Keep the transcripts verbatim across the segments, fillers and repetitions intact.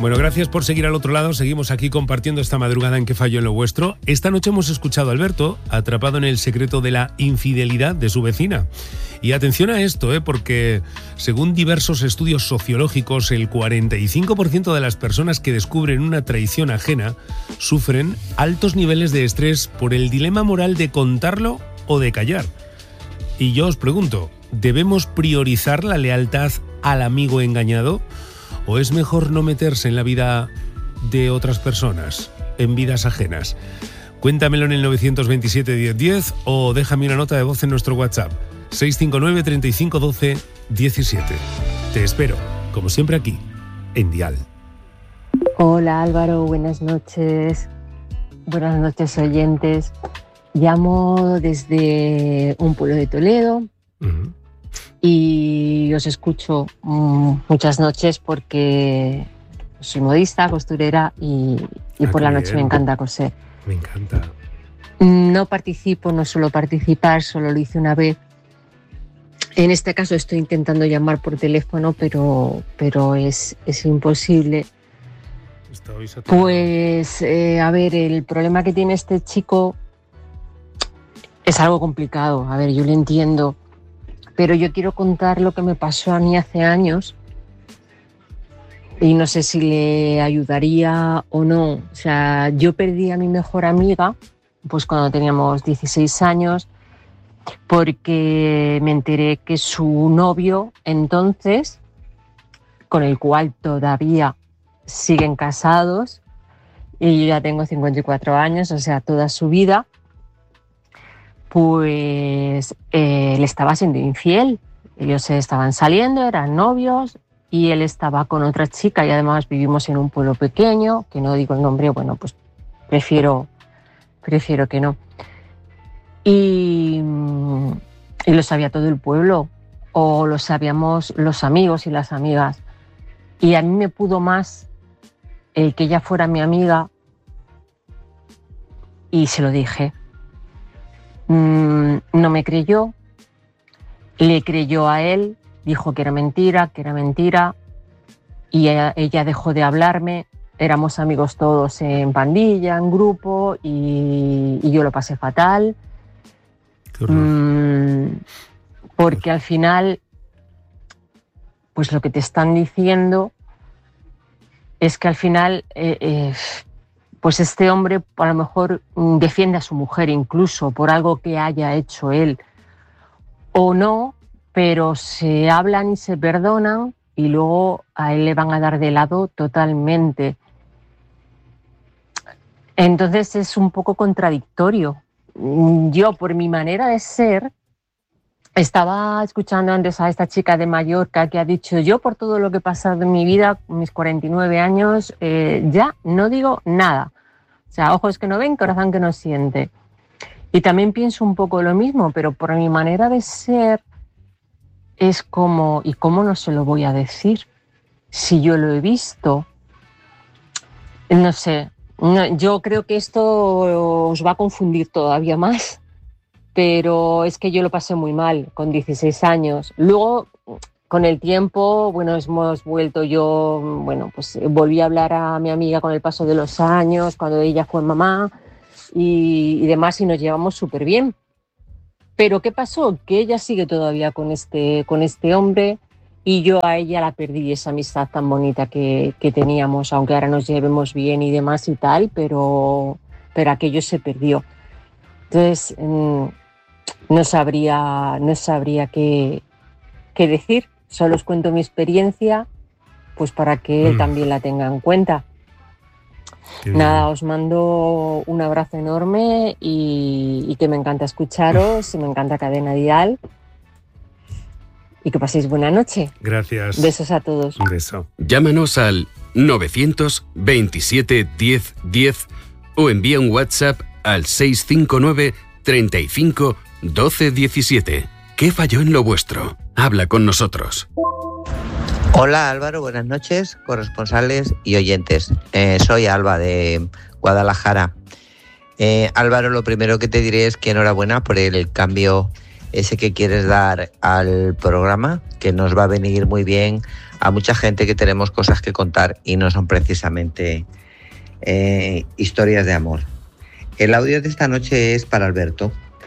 Bueno, gracias por seguir al otro lado. Seguimos aquí compartiendo esta madrugada en ¿Qué falló en lo vuestro? Esta noche hemos escuchado a Alberto atrapado en el secreto de la infidelidad de su vecina. Y atención a esto, ¿eh? porque según diversos estudios sociológicos, el cuarenta y cinco por ciento de las personas que descubren una traición ajena sufren altos niveles de estrés por el dilema moral de contarlo o de callar. Y yo os pregunto, ¿debemos priorizar la lealtad al amigo engañado? ¿O es mejor no meterse en la vida de otras personas, en vidas ajenas? Cuéntamelo en el nueve dos siete, diez diez o déjame una nota de voz en nuestro WhatsApp seis cinco nueve, treinta y cinco, doce, diecisiete. Te espero, como siempre aquí, en Dial. Hola Álvaro, buenas noches. Buenas noches oyentes. Llamo desde un pueblo de Toledo. Uh-huh. Y os escucho um, muchas noches porque soy modista, costurera y, y ah, por la noche bien. Me encanta coser. Me encanta. No participo, no suelo participar, solo lo hice una vez. En este caso estoy intentando llamar por teléfono, pero, pero es, es imposible. Pues, eh, a ver, el problema que tiene este chico es algo complicado. A ver, yo lo entiendo. Pero yo quiero contar lo que me pasó a mí hace años y no sé si le ayudaría o no. O sea, yo perdí a mi mejor amiga pues cuando teníamos dieciséis años porque me enteré que su novio entonces, con el cual todavía siguen casados, y yo ya tengo cincuenta y cuatro años, o sea, toda su vida, pues eh, le estaba siendo infiel. Ellos estaban saliendo, eran novios y él estaba con otra chica y además vivimos en un pueblo pequeño, que no digo el nombre, bueno, pues prefiero, prefiero que no. Y, y lo sabía todo el pueblo, o lo sabíamos los amigos y las amigas. Y a mí me pudo más el que ella fuera mi amiga y se lo dije. No me creyó, le creyó a él, dijo que era mentira, que era mentira, y ella, ella dejó de hablarme. Éramos amigos todos en pandilla, en grupo, y, y yo lo pasé fatal. Mm, porque al final, pues lo que te están diciendo es que al final eh, eh, pues este hombre a lo mejor defiende a su mujer incluso por algo que haya hecho él o no, pero se hablan y se perdonan y luego a él le van a dar de lado totalmente. Entonces es un poco contradictorio. Yo, por mi manera de ser, estaba escuchando antes a esta chica de Mallorca que ha dicho: yo por todo lo que he pasado en mi vida, mis cuarenta y nueve años, eh, ya no digo nada. O sea, ojos que no ven, corazón que no siente. Y también pienso un poco lo mismo, pero por mi manera de ser es como, ¿y cómo no se lo voy a decir? Si yo lo he visto. No sé, no, yo creo que esto os va a confundir todavía más. Pero es que yo lo pasé muy mal con dieciséis años. Luego, con el tiempo, bueno, hemos vuelto yo, bueno, pues volví a hablar a mi amiga con el paso de los años, cuando ella fue mamá y, y demás, y nos llevamos súper bien. Pero ¿qué pasó? Que ella sigue todavía con este, con este hombre y yo a ella la perdí, esa amistad tan bonita que, que teníamos, aunque ahora nos llevemos bien y demás y tal, pero, pero aquello se perdió. Entonces, mmm, no sabría, no sabría qué, qué decir. Solo os cuento mi experiencia, pues para que él mm. también la tenga en cuenta. Qué Nada, bien. Os mando un abrazo enorme y, y que me encanta escucharos, y me encanta Cadena Dial. Y que paséis buena noche. Gracias. Besos a todos. Un beso. Llámanos al nueve dos siete, diez, diez o envía un WhatsApp al seis cinco nueve, treinta y cinco, doce, diecisiete. ¿Qué falló en lo vuestro? Habla con nosotros. Hola Álvaro, buenas noches, corresponsales y oyentes. Eh, soy Alba de Guadalajara. Eh, Álvaro, lo primero que te diré es que enhorabuena por el cambio ese que quieres dar al programa, que nos va a venir muy bien a mucha gente que tenemos cosas que contar y no son precisamente eh, historias de amor. El audio de esta noche es para Alberto.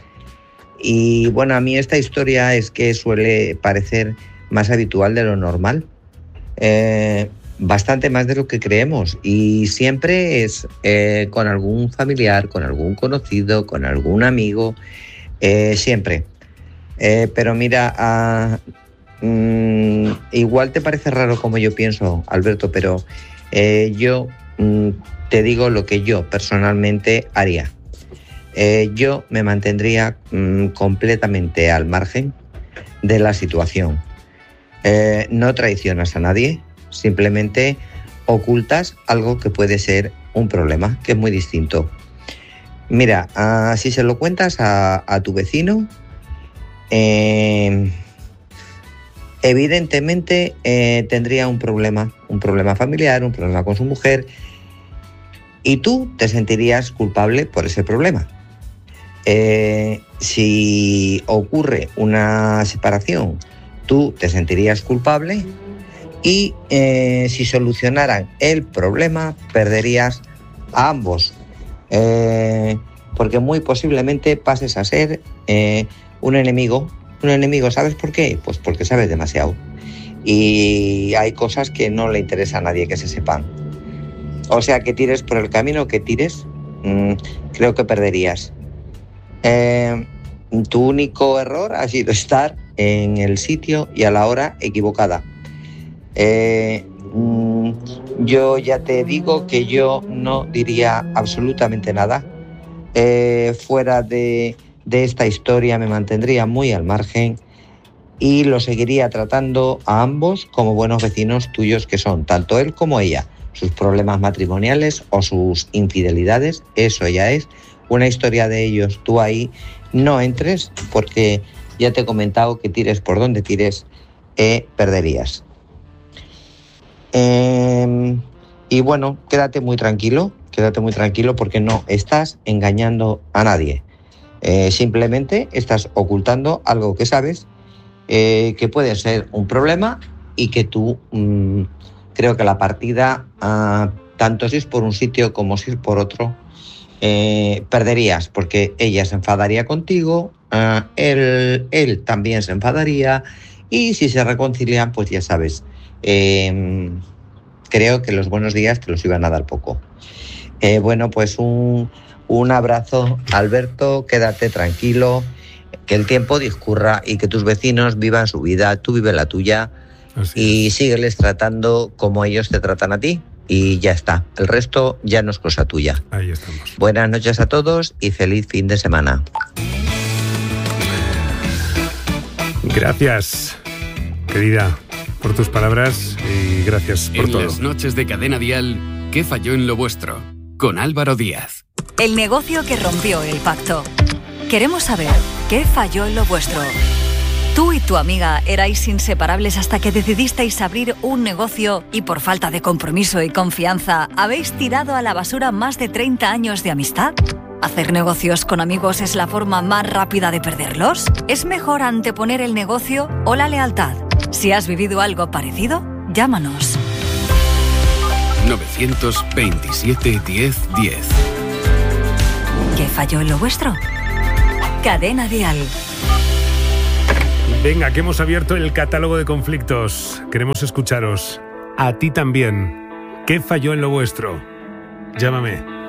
Y bueno, a mí esta historia es que suele parecer más habitual de lo normal. Eh, bastante más de lo que creemos, y siempre es eh, con algún familiar, con algún conocido, con algún amigo, eh, siempre. Eh, pero mira, uh, mm, igual te parece raro como yo pienso, Alberto, pero eh, yo mm, te digo lo que yo personalmente haría. Eh, yo me mantendría mm, completamente al margen de la situación. Eh, no traicionas a nadie, simplemente ocultas algo que puede ser un problema, que es muy distinto. Mira, uh, si se lo cuentas a, a tu vecino, eh, evidentemente eh, tendría un problema, un problema familiar, un problema con su mujer, y tú te sentirías culpable por ese problema. Eh, si ocurre una separación, tú te sentirías culpable. Y eh, si solucionaran el problema, perderías a ambos. Eh, porque muy posiblemente pases a ser eh, un enemigo. Un enemigo, ¿sabes por qué? Pues porque sabes demasiado. Y hay cosas que no le interesa a nadie que se sepan. O sea, que tires por el camino que tires, mmm, creo que perderías. Eh, tu único error ha sido estar en el sitio y a la hora equivocada. Eh, yo ya te digo que yo no diría absolutamente nada. Eh, fuera de, de esta historia me mantendría muy al margen y lo seguiría tratando a ambos como buenos vecinos tuyos que son, tanto él como ella. Sus problemas matrimoniales o sus infidelidades, eso ya es una historia de ellos. Tú ahí no entres porque ya te he comentado que tires por donde tires, eh, perderías. Eh, y bueno, quédate muy tranquilo, quédate muy tranquilo porque no estás engañando a nadie. Eh, simplemente estás ocultando algo que sabes eh, que puede ser un problema y que tú, mmm, creo que la partida, uh, tanto si es por un sitio como si es por otro, eh, perderías porque ella se enfadaría contigo, uh, él, él también se enfadaría y si se reconcilian, pues ya sabes. Eh, creo que los buenos días te los iban a dar poco. Eh, bueno, pues un, un abrazo, Alberto, quédate tranquilo, que el tiempo discurra y que tus vecinos vivan su vida, tú vive la tuya. Así y es. Sígueles tratando como ellos te tratan a ti y ya está. El resto ya no es cosa tuya. Ahí estamos. Buenas noches a todos y feliz fin de semana. Gracias, querida, por tus palabras y gracias por en todo. En las noches de Cadena Dial, ¿qué falló en lo vuestro? Con Álvaro Díaz. El negocio que rompió el pacto. Queremos saber qué falló en lo vuestro. Tú y tu amiga erais inseparables hasta que decidisteis abrir un negocio y por falta de compromiso y confianza habéis tirado a la basura más de treinta años de amistad. ¿Hacer negocios con amigos es la forma más rápida de perderlos? ¿Es mejor anteponer el negocio o la lealtad? Si has vivido algo parecido, llámanos. novecientos veintisiete diez diez. ¿Qué falló en lo vuestro? Cadena Dial. Venga, que hemos abierto el catálogo de conflictos. Queremos escucharos. A ti también. ¿Qué falló en lo vuestro? Llámame.